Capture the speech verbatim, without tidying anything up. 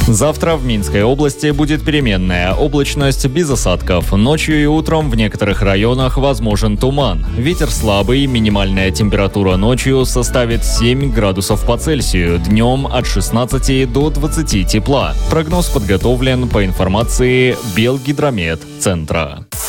Завтра в Минской области будет переменная облачность без осадков. Ночью и утром в некоторых районах возможен туман. Ветер слабый, минимальная температура ночью составит семь градусов по Цельсию, днем от шестнадцати до двадцати тепла. Прогноз подготовлен по информации Белгидромет центра.